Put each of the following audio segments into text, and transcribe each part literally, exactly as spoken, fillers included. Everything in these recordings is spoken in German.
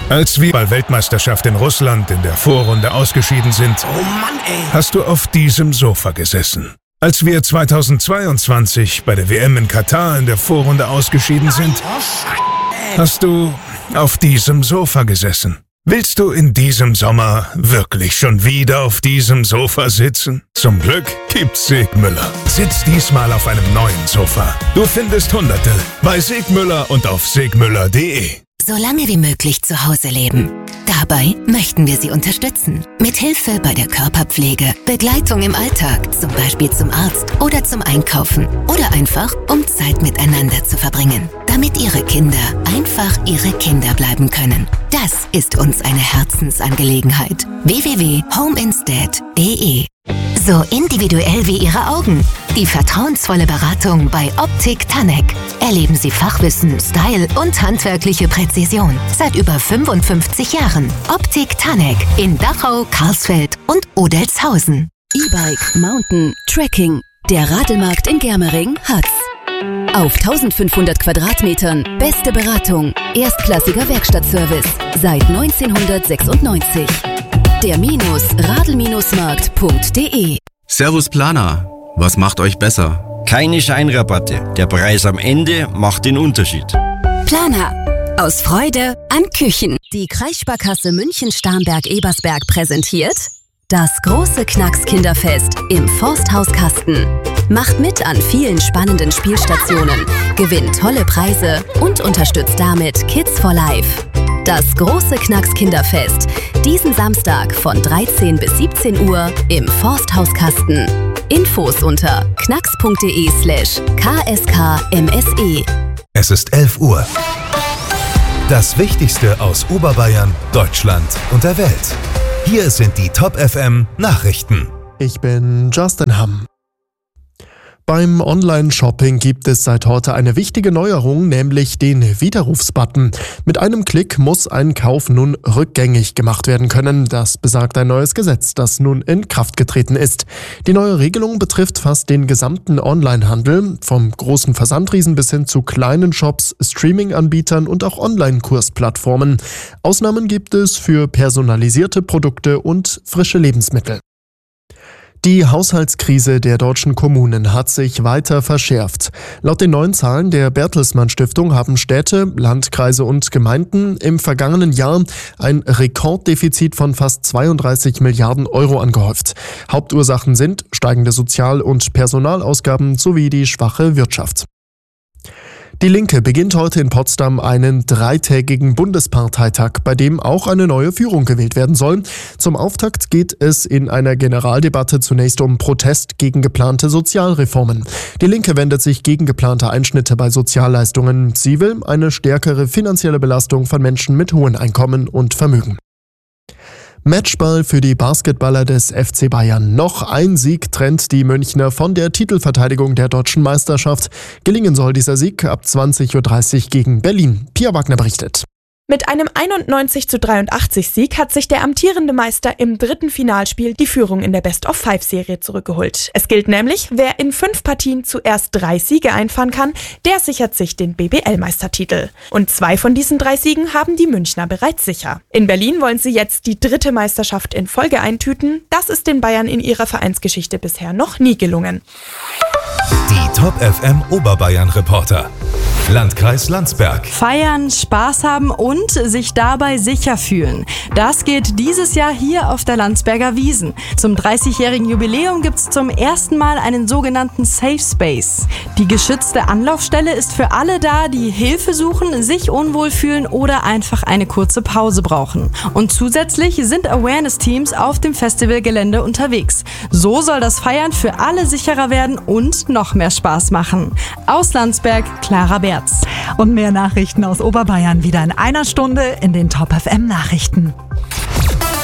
Als wir bei Weltmeisterschaft in Russland in der Vorrunde ausgeschieden sind, Oh Mann, ey. hast du auf diesem Sofa gesessen. Als wir zweitausendzweiundzwanzig bei der W M in Katar in der Vorrunde ausgeschieden sind, Oh, fuck, ey. hast du auf diesem Sofa gesessen. Willst du in diesem Sommer wirklich schon wieder auf diesem Sofa sitzen? Zum Glück gibt's Segmüller. Sitz diesmal auf einem neuen Sofa. Du findest Hunderte bei Segmüller und auf segmüller punkt de. So lange wie möglich zu Hause leben. Dabei möchten wir Sie unterstützen. Mit Hilfe bei der Körperpflege, Begleitung im Alltag, zum Beispiel zum Arzt oder zum Einkaufen oder einfach, um Zeit miteinander zu verbringen. Damit Ihre Kinder einfach Ihre Kinder bleiben können. Das ist uns eine Herzensangelegenheit. w w w punkt homeinstead punkt de. So individuell wie Ihre Augen. Die vertrauensvolle Beratung bei Optik Tanek. Erleben Sie Fachwissen, Style und handwerkliche Präzision. Seit über fünfundfünfzig Jahren. Optik Tanek in Dachau, Karlsfeld und Odelshausen. E-Bike, Mountain, Trekking. Der Radelmarkt in Germering hat's. Auf eintausendfünfhundert Quadratmetern beste Beratung, erstklassiger Werkstattservice seit neunzehnhundertsechsundneunzig. Der Minus radl markt punkt de. Servus Planer, was macht euch besser? Keine Scheinrabatte. Der Preis am Ende macht den Unterschied. Planer. Aus Freude an Küchen. Die Kreissparkasse München-Starnberg-Ebersberg präsentiert das große Knacks-Kinderfest im Forsthaus Kasten. Macht mit an vielen spannenden Spielstationen, gewinnt tolle Preise und unterstützt damit Kids for Life. Das große Knacks Kinderfest, diesen Samstag von dreizehn bis siebzehn Uhr im Forsthaus Kasten. Infos unter knacks punkt de slash kskmse. Es ist elf Uhr. Das Wichtigste aus Oberbayern, Deutschland und der Welt. Hier sind die Top F M Nachrichten. Ich bin Justin Hamm. Beim Online-Shopping gibt es seit heute eine wichtige Neuerung, nämlich den Widerrufsbutton. Mit einem Klick muss ein Kauf nun rückgängig gemacht werden können. Das besagt ein neues Gesetz, das nun in Kraft getreten ist. Die neue Regelung betrifft fast den gesamten Online-Handel, vom großen Versandriesen bis hin zu kleinen Shops, Streaming-Anbietern und auch Online-Kursplattformen. Ausnahmen gibt es für personalisierte Produkte und frische Lebensmittel. Die Haushaltskrise der deutschen Kommunen hat sich weiter verschärft. Laut den neuen Zahlen der Bertelsmann Stiftung haben Städte, Landkreise und Gemeinden im vergangenen Jahr ein Rekorddefizit von fast zweiunddreißig Milliarden Euro angehäuft. Hauptursachen sind steigende Sozial- und Personalausgaben sowie die schwache Wirtschaft. Die Linke beginnt heute in Potsdam einen dreitägigen Bundesparteitag, bei dem auch eine neue Führung gewählt werden soll. Zum Auftakt geht es in einer Generaldebatte zunächst um Protest gegen geplante Sozialreformen. Die Linke wendet sich gegen geplante Einschnitte bei Sozialleistungen. Sie will eine stärkere finanzielle Belastung von Menschen mit hohen Einkommen und Vermögen. Matchball für die Basketballer des F C Bayern. Noch ein Sieg trennt die Münchner von der Titelverteidigung der deutschen Meisterschaft. Gelingen soll dieser Sieg ab zwanzig Uhr dreißig gegen Berlin. Pia Wagner berichtet. Mit einem einundneunzig zu dreiundachtzig Sieg hat sich der amtierende Meister im dritten Finalspiel die Führung in der Best-of-Five-Serie zurückgeholt. Es gilt nämlich, wer in fünf Partien zuerst drei Siege einfahren kann, der sichert sich den B B L-Meistertitel. Und zwei von diesen drei Siegen haben die Münchner bereits sicher. In Berlin wollen sie jetzt die dritte Meisterschaft in Folge eintüten. Das ist den Bayern in ihrer Vereinsgeschichte bisher noch nie gelungen. Die Top F M Oberbayern Reporter. Landkreis Landsberg. Feiern, Spaß haben und sich dabei sicher fühlen. Das geht dieses Jahr hier auf der Landsberger Wiesn. Zum dreißigjährigen Jubiläum gibt es zum ersten Mal einen sogenannten Safe Space. Die geschützte Anlaufstelle ist für alle da, die Hilfe suchen, sich unwohl fühlen oder einfach eine kurze Pause brauchen. Und zusätzlich sind Awareness-Teams auf dem Festivalgelände unterwegs. So soll das Feiern für alle sicherer werden und noch mehr Spaß machen. Aus Landsberg, Clara Berz. Und mehr Nachrichten aus Oberbayern wieder in einer Stunde in den Top F M Nachrichten.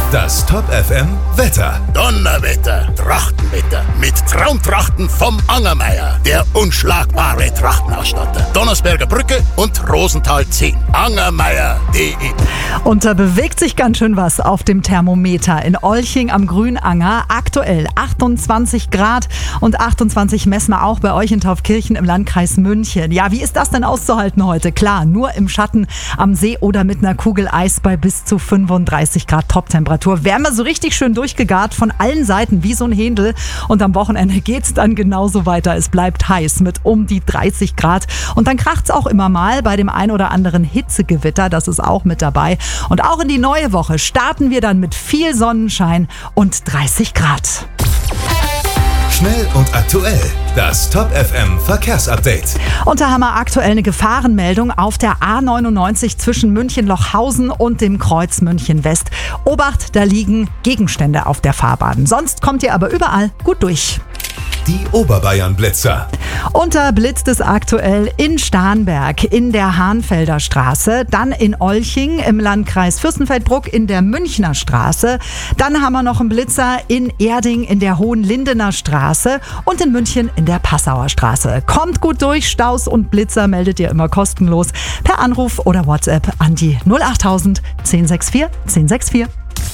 Das Top F M Wetter. Donnerwetter, Trachtenwetter. Mit Traumtrachten vom Angermeier. Der unschlagbare Trachtenausstatter. Donnersberger Brücke und Rosenthal zehn. Angermeier punkt de. Und da bewegt sich ganz schön was auf dem Thermometer. In Olching am Grünanger aktuell achtundzwanzig Grad und achtundzwanzig messen wir auch bei euch in Taufkirchen im Landkreis München. Ja, wie ist das denn auszuhalten heute? Klar, nur im Schatten am See oder mit einer Kugel Eis bei bis zu fünfunddreißig Grad Toptemperatur. Werden wir so richtig schön durchgegart von allen Seiten wie so ein Händel. Und am Wochenende geht's dann genauso weiter. Es bleibt heiß mit um die dreißig Grad. Und dann kracht's auch immer mal bei dem ein oder anderen Hitzegewitter. Das ist auch mit dabei. Und auch in die neue Woche starten wir dann mit viel Sonnenschein und dreißig Grad. Schnell und aktuell. Das Top F M Verkehrsupdate. Und da haben wir aktuell eine Gefahrenmeldung auf der A neunundneunzig zwischen München-Lochhausen und dem Kreuz München-West. Obacht, da liegen Gegenstände auf der Fahrbahn. Sonst kommt ihr aber überall gut durch. Die Oberbayern-Blitzer. Und da blitzt es aktuell in Starnberg in der Hahnfelder Straße, dann in Olching im Landkreis Fürstenfeldbruck in der Münchner Straße. Dann haben wir noch einen Blitzer in Erding in der Hohenlindener Straße und in München in der Passauer Straße. Kommt gut durch, Staus und Blitzer meldet ihr immer kostenlos per Anruf oder WhatsApp an die null achttausend zehn sechs vier zehn sechs vier.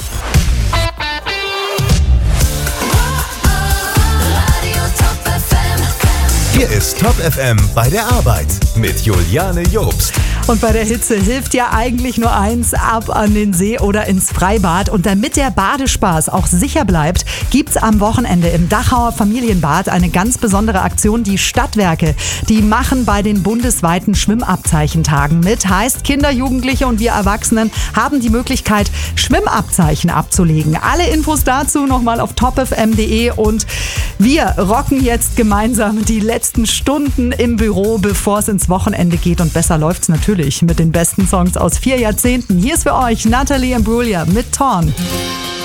Hier ist Top F M bei der Arbeit mit Juliane Jobst. Und bei der Hitze hilft ja eigentlich nur eins, ab an den See oder ins Freibad. Und damit der Badespaß auch sicher bleibt, gibt's am Wochenende im Dachauer Familienbad eine ganz besondere Aktion. Die Stadtwerke, die machen bei den bundesweiten Schwimmabzeichentagen mit. Heißt, Kinder, Jugendliche und wir Erwachsenen haben die Möglichkeit, Schwimmabzeichen abzulegen. Alle Infos dazu nochmal auf top f m punkt de. Und wir rocken jetzt gemeinsam die letzten Stunden im Büro, bevor es ins Wochenende geht. Und besser läuft's natürlich mit den besten Songs aus vier Jahrzehnten. Hier ist für euch Natalie Imbruglia mit Torn.